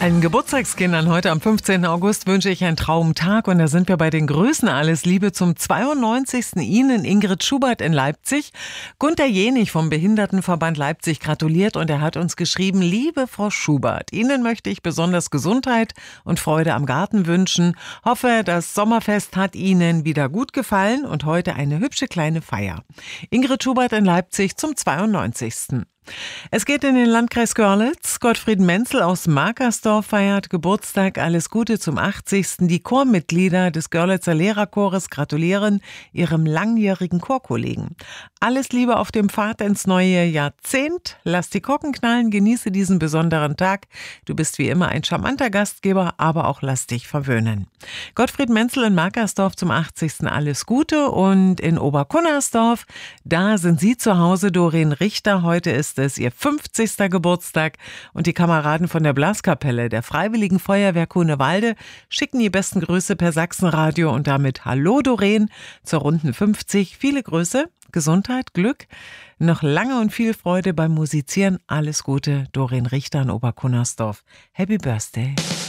Allen Geburtstagskindern heute am 15. August wünsche ich einen Traumtag und da sind wir bei den Grüßen. Alles Liebe zum 92. Ihnen, Ingrid Schubert in Leipzig. Gunter Jenig vom Behindertenverband Leipzig gratuliert und er hat uns geschrieben: Liebe Frau Schubert, Ihnen möchte ich besonders Gesundheit und Freude am Garten wünschen. Hoffe, das Sommerfest hat Ihnen wieder gut gefallen und heute eine hübsche kleine Feier. Ingrid Schubert in Leipzig zum 92. Es geht in den Landkreis Görlitz. Gottfried Menzel aus Markersdorf feiert Geburtstag. Alles Gute zum 80. Die Chormitglieder des Görlitzer Lehrerchores gratulieren ihrem langjährigen Chorkollegen. Alles Liebe auf dem Pfad ins neue Jahrzehnt. Lass die Korken knallen, genieße diesen besonderen Tag. Du bist wie immer ein charmanter Gastgeber, aber auch lass dich verwöhnen. Gottfried Menzel in Markersdorf zum 80. Alles Gute und in Oberkunnersdorf, da sind Sie zu Hause, Doreen Richter. Heute ist es ihr 50. Geburtstag und die Kameraden von der Blaskapelle der Freiwilligen Feuerwehr Kunewalde schicken die besten Grüße per Sachsenradio und damit Hallo Doreen zur runden 50. Viele Grüße, Gesundheit, Glück, noch lange und viel Freude beim Musizieren. Alles Gute, Doreen Richter in Oberkunnersdorf. Happy Birthday.